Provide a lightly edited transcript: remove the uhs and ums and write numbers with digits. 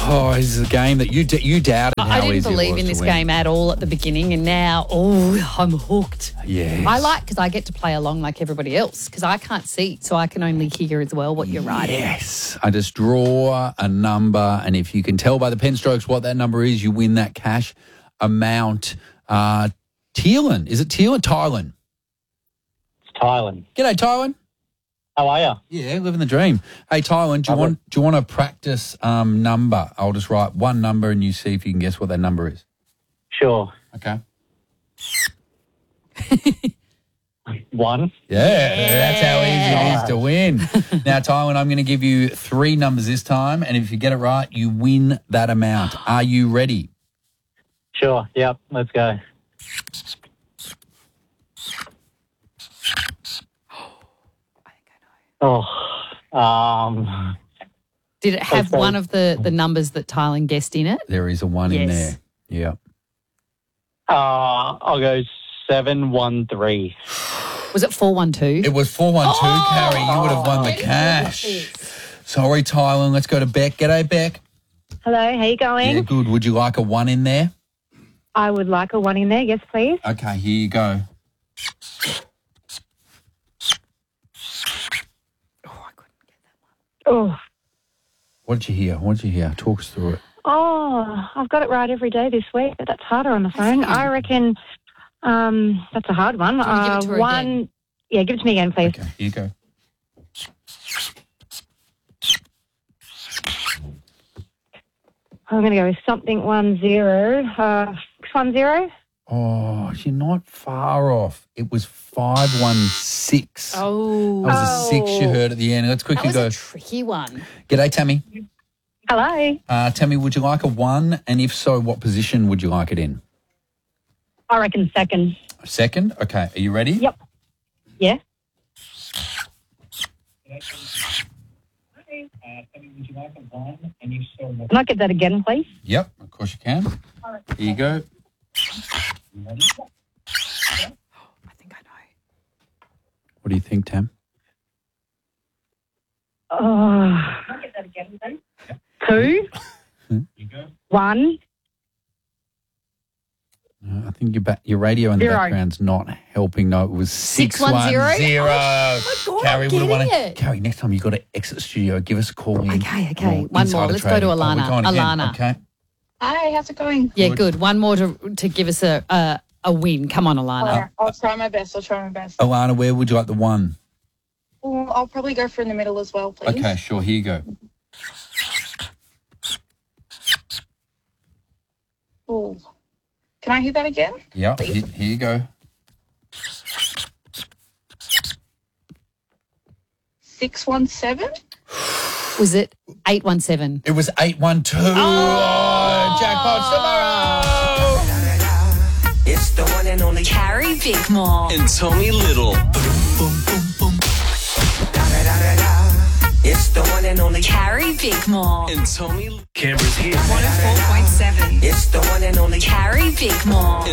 Oh, it's a game that you doubted how I didn't easy it believe was in to this win. game at all at the beginning, and now, I'm hooked. Yes. I like because I get to play along like everybody else because I can't see, so I can only hear as well what you're writing. Yes. I just draw a number, and if you can tell by the pen strokes what that number is, you win that cash amount. Teelan. Is it Teelan? Tylan. It's Tylan. G'day, Tylan. How are you? Yeah, living the dream. Hey, Tylan, do you want to practice number? I'll just write one number and you see if you can guess what that number is. Sure. Okay. 1. Yeah, that's how easy it is to win. Now, Tylan, I'm going to give you 3 numbers this time, and if you get it right, you win that amount. Are you ready? Sure. Yep. Let's go. Did it have Okay. one of the numbers that Tylan guessed in it? There is a 1 in Yes. there. Yeah. I'll go 713. Was it 412? It was 412, Carrie. You would have won the cash. Sorry, Tylan. Let's go to Beck. G'day, Beck. Hello, how you going? Yeah, good. Would you like a 1 in there? I would like a 1 in there, yes, please. Okay, here you go. Oh, What did you hear? What did you hear? Talk us through it. I've got it right every day this week, but that's harder on the phone. I reckon that's a hard one. Do you want to give it to her again? Yeah, give it to me again, please. Okay, here you go. I'm going to go with something 10. 610. Oh, you're not far off. It was 516. Oh, That was a 6 you heard at the end. Let's that quickly was go. a tricky one. G'day, Tammy. Hello. Tammy, would you like a 1? And if so, what position would you like it in? I reckon second. Second? Okay, are you ready? Yep. Yeah. Can I get that again, please? Yep, of course you can. Here you go. I think I know. What do you think, Tam? Oh. Can I get that again, please? 2. 1. I think your radio in the 0. background's not helping. No, it was 610. 610. Oh, my God, Carrie I'm would have won getting it. it. Carrie, next time you've got to exit the studio. Give us a call in. Okay. Or One more. insider Let's go to trading. Oh, we're Alana. going again. Alana. Okay. Hi, how's it going? Yeah, Good. good. One more to give us a win. Come on, Alana. I'll try my best. Alana, where would you like the 1? Well, I'll probably go for in the middle as well, please. Okay, sure. Here you go. Ooh. Can I hear that again? Yep, here you go. 617? Was it 817? It was 812. Oh, jackpot tomorrow. It's the one and only Carrie Bickmore. and Tommy Little. It's the one and only Carrie Bickmore. and Tommy. Canberra's here. 104.7. It's the one and only Carrie Bickmore.